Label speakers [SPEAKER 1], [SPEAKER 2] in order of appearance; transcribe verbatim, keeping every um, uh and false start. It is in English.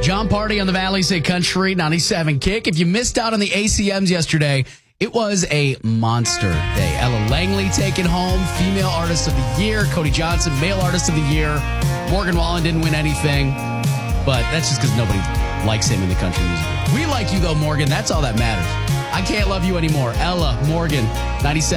[SPEAKER 1] John Party on the Valley Say Country ninety-seven Kick. If you missed out on the A C Ms yesterday, it was a monster day. Ella Langley taken home Female Artist of the Year. Cody Johnson, Male Artist of the Year. Morgan Wallen didn't win anything, but that's just because nobody likes him in the country music. We like you, though, Morgan. That's all that matters. I can't love you anymore. Ella, Morgan, ninety-seven.